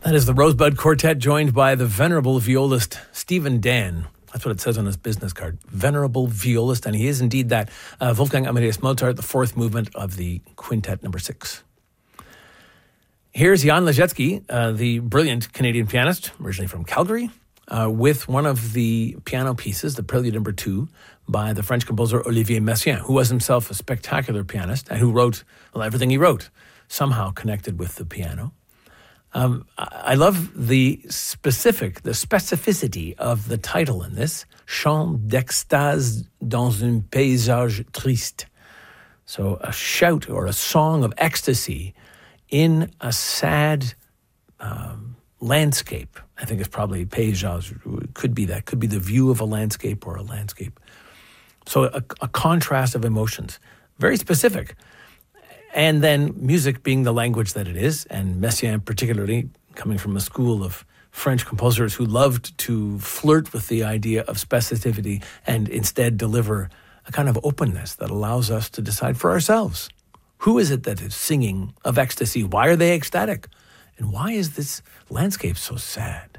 That is the Rosebud Quartet, joined by the venerable violist Stephen Dan. That's what it says on his business card. Venerable violist, and he is indeed that. Wolfgang Amadeus Mozart, the fourth movement of the Quintet number 6. Here's Jan Ležecký, the brilliant Canadian pianist, originally from Calgary, with one of the piano pieces, the Prelude number 2, by the French composer Olivier Messiaen, who was himself a spectacular pianist and who wrote, well, everything he wrote somehow connected with the piano. I love the specificity of the title in this, Chant d'extase dans un paysage triste. So a shout or a song of ecstasy in a sad landscape. I think it's probably paysage, could be that, could be the view of a landscape or a landscape. So a contrast of emotions, very specific. And then music being the language that it is, and Messiaen particularly coming from a school of French composers who loved to flirt with the idea of specificity and instead deliver a kind of openness that allows us to decide for ourselves. Who is it that is singing of ecstasy? Why are they ecstatic? And why is this landscape so sad?